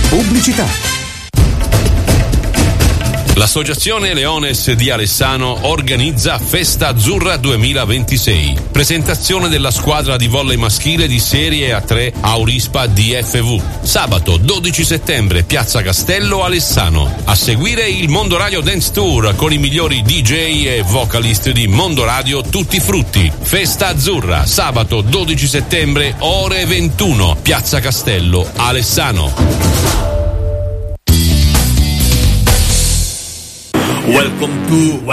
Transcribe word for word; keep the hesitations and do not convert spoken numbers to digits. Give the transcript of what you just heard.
Pubblicità. L'Associazione Leones di Alessano organizza Festa Azzurra duemilaventisei. Presentazione della squadra di volley maschile di Serie A tre Aurispa D F V. Sabato dodici settembre, Piazza Castello, Alessano. A seguire il Mondo Radio Dance Tour con i migliori D J e vocalist di Mondo Radio Tutti Frutti. Festa Azzurra, sabato dodici settembre, ore ventuno, Piazza Castello, Alessano. Welcome to